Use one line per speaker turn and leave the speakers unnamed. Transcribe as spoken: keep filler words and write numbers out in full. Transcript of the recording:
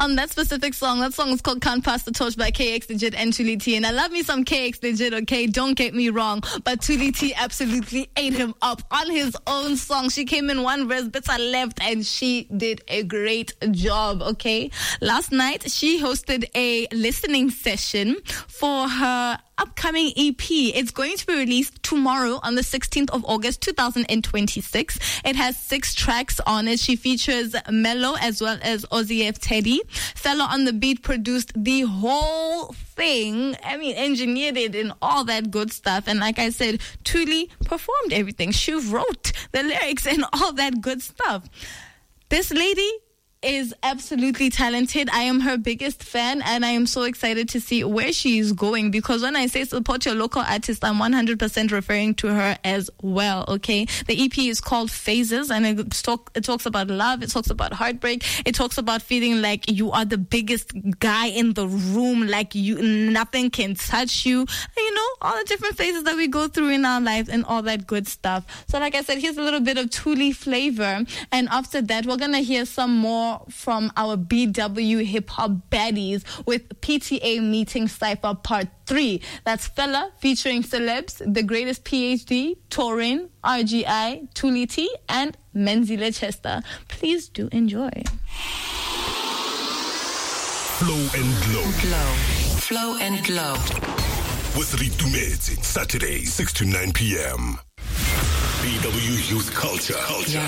on that specific song. That song is called Can't Pass the Torch by K X Legit and Thuli T. And I love me some K X Legit, okay? Don't get me wrong. But Thuli T absolutely ate him up on his own song. She came in one verse, bits are left, and she did a great job, okay? Last night, she hosted a listening session for her upcoming E P. It's going to be released tomorrow on the sixteenth of August, two thousand twenty-six. It has six tracks on it. She features Mello as well as Ozzy F. Teddy. Fella on the beat produced the whole thing. I mean, engineered it and all that good stuff. And like I said, Thuli performed everything. She wrote the lyrics and all that good stuff. This lady is absolutely talented. I am her biggest fan, and I am so excited to see where she is going, because when I say support your local artist, I'm one hundred percent referring to her as well, okay? The E P is called Phases, and it, talk, it talks about love, it talks about heartbreak, it talks about feeling like you are the biggest guy in the room, like you nothing can touch you, you know, all the different phases that we go through in our lives and all that good stuff. So like I said, here's a little bit of Thuli flavor, and after that, we're gonna hear some more from our B W hip-hop baddies with P T A Meeting Cypher Part three. That's Fella featuring Celebs, The Greatest P H D, Torin, R G I, Thuli T, and Menzile Chester. Please do enjoy.
Flow and Glow.
Glow. Flow and Glow.
With Ritumezi, Saturday, six to nine p.m. B W Youth Culture. Culture.